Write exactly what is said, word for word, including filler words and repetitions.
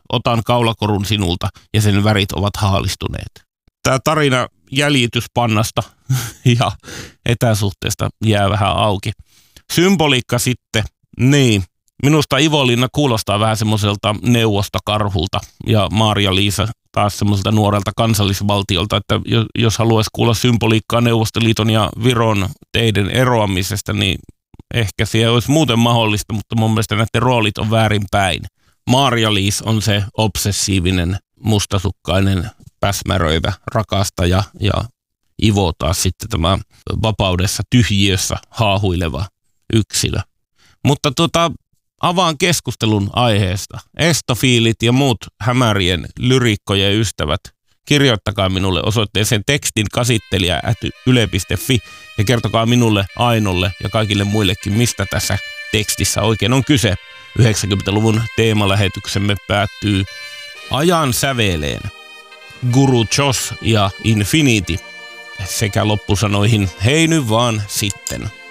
otan kaulakorun sinulta ja sen värit ovat haalistuneet. Tämä tarina jäljityspannasta ja etäsuhteesta jää vähän auki. Symboliikka sitten, niin. Minusta Ivonlinna kuulostaa vähän semmoiselta neuvostokarhulta ja Maarja-Liisa taas semmoiselta nuorelta kansallisvaltiolta, että jos haluaisi kuulla symboliikkaa Neuvostoliiton ja Viron teiden eroamisesta, niin ehkä se olisi muuten mahdollista, mutta mun mielestä näiden roolit on väärinpäin. Maarja-Liis on se obsessiivinen, mustasukkainen, päsmäröivä rakastaja ja Ivo taas sitten tämä vapaudessa tyhjiössä haahuileva yksilö. Mutta tota, avaan keskustelun aiheesta. Estofiilit ja muut hämärien lyriikkojen ystävät, kirjoittakaa minulle osoitteeseen tekstin kasittelija ät yle piste fi ja kertokaa minulle, Ainolle ja kaikille muillekin, mistä tässä tekstissä oikein on kyse. yhdeksänkymmentäluvun teemalähetyksemme päättyy ajan säveleen. Guru Josh ja Infinity sekä loppusanoihin hei nyt vaan sitten.